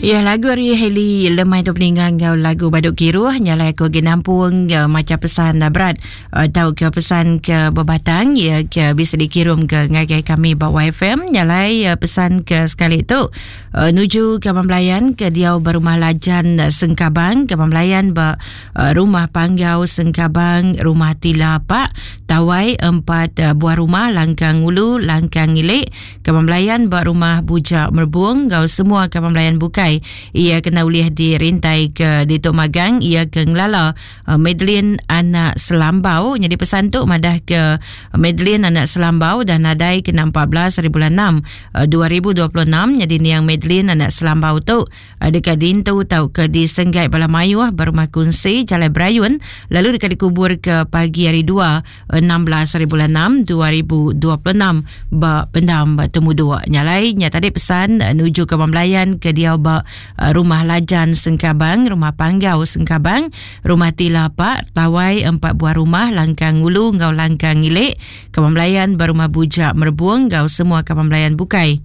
Ya, lagu Riheli lemai tu peninggang lagu Baduk Kiruh nyala ko genampung macam pesan berat tahu ke pesan ke bebatang ya ke bisa dikirim ke ngagai kami bawa FM nyala pesan ke sekali tu nuju ke Pembelayan ke Diau Berumah Lajan Sengkabang ke Pembelayan Rumah Panggau Sengkabang Rumah Tila Pak Tawai 4 buah rumah Langkang Ulu Langkang Ilik ke Pembelayan Rumah Bujak Merbung gau semua ke Pembelayan Bukai. Ia kena ulih dirintai ke Ditok Magang. Ia ke Ngelala Madeline anak Selambau. Jadi pesan tu madah ke Madeline anak Selambau dan nadai kena 14 hari bulan 6 2026. Jadi ni yang Madeline anak Selambau tu dekat Dintu tau ke di Senggai Balamayuh Berumah Kunsi Jalan Berayun. Lalu dekat dikubur ke pagi hari 2 16 hari bulan 6 2026 pendam temu dua nyalai nya tadi pesan nuju ke Pembelayan ke Diau Rumah Lajan Sengkabang, Rumah Panggau Sengkabang, Rumah Tila Pak, Tawai 4 buah rumah, Langkang Ulu, Ngau Langkang Ilik, ke Pembelayan Rumah Bujak Merbuang, Ngau semua ke Pembelayan Bukai.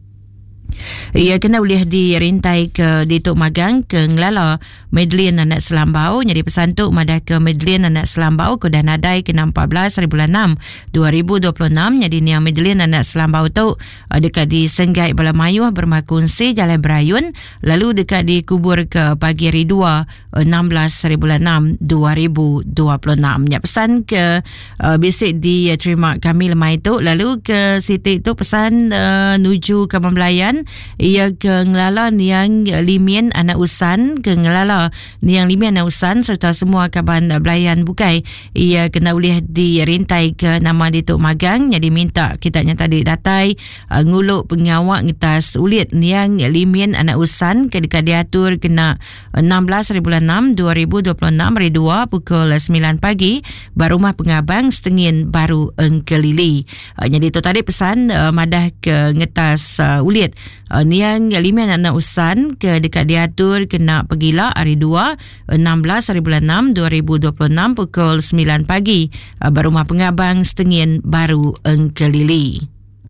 Ia kena boleh dirintai ke Ditok Magang ke Ngelala Madeline anak Selambau. Jadi pesan tu madah ke Madeline anak Selambau ke dan nadai ke 14 hari bulan 6 2026. Jadi ni yang Madeline anak Selambau tu dekat di Senggai Balamayuh Berumah Kunsi Jalan Berayun. Lalu dekat dikubur ke pagi hari 2 16 hari bulan 6 2026. Ya pesan ke bisik di terima kami lemai tu. Lalu ke Siti tu pesan nuju ke Pembelayan. Ia ke Ngelala Niang Limian anak Usan ke Ngelala Niang Limian anak Usan serta semua kaban Belayan Bukai. Ia kena boleh dirintai ke nama Ditok Magang. Jadi minta kitanya tadi datai nguluk pengawak ngetas ulit Niang Limian anak Usan ke dekat diatur kena 16 hari bulan 6 2026 hari 2 pukul 9 pagi Barumah Pengabang Setengin Baru Engkelili. Jadi itu tadi pesan madah ke ngetas ulit Niang Limian anak Usan ke dekat diatur kena pegila hari 2 16 hari bulan 6 2026 pukul 9 pagi Barumah Pengabang Setengin Baru Engkelili.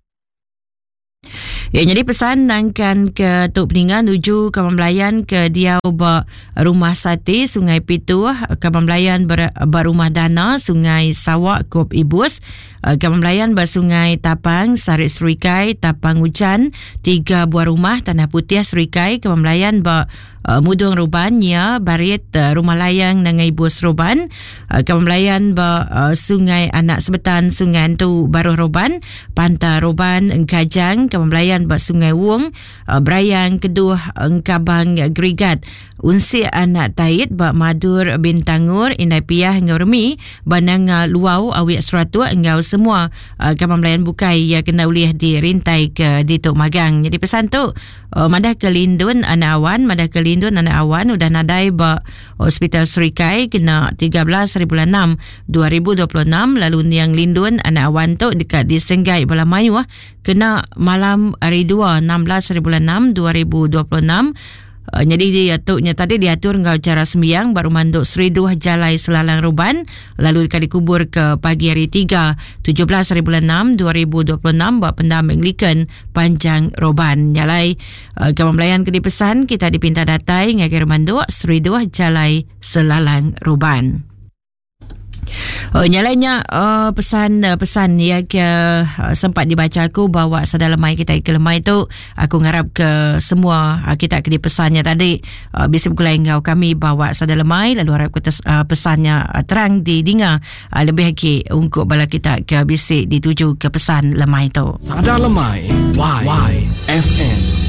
Ya, jadi pesan nangkan ke Tok Peninggal nuju ke Pembelayan ke Diau Rumah Sati Sungai Pitu ke Pembelayan Rumah Dana Sungai Sawak Kop Ibus ke Pembelayan Sungai Tapang Sarit Serikai Tapang Hujan 3 buah rumah Tanah Putih Serikai ke Pembelayan Mudung Roban ya Barit Rumah Layang Nangai Bus Roban ke Pembelayan Sungai Anak Sebetan Sungai Antu Baruh Roban Pantai Roban Engkajang ke Pembelayan Sungai Wung Brayang Keduh Engkabang Grigat Unsi Anak Taid Madur Bintangur Indai Piah Engau Remi Banang Luau Awik Seratu Engau semua ke Pembelayan Bukai ya kena boleh dirintai ke Ditok Magang. Jadi pesan tu madah ke Lindun Anak Awan madah ke Lindun Anak Awan udah nadai Hospital Serikai kena 13 hari bulan 6 2026. Lalu Niang Lindun Anak Awan tu dekat di Senggai Balamayuh kena malam hari 2 16 hari bulan 6 2026. Jadi diaturnya tadi diatur ngau cara sembiang baru manduk Seriduh Jalai Selalang Ruban. Lalu dikubur ke pagi hari 3 17 hari bulan 6 2026 buat pendam Anglican Panjang Roban. Nyalai ke Pembelayan ke dipesan kita dipinta datai ngagir manduk Seriduh Jalai Selalang Ruban. Nyalanya pesan ya ke sempat dibaca aku bawa sadar lemai kita ke lemai tu aku ngarap ke semua kita ke pesannya tadi bisa bergulai ngau kami bawa sadar lemai lalu harap kita pesannya terang didengar lebih lagi untuk bala kita ke bisik dituju ke pesan lemai tu. Sadar lemai YFM.